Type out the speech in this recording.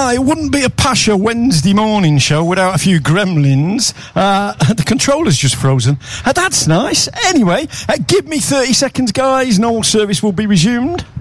it wouldn't be a Pasha Wednesday morning show without a few gremlins. The controller's just frozen. That's nice. Anyway, give me 30 seconds, guys, and all service will be resumed.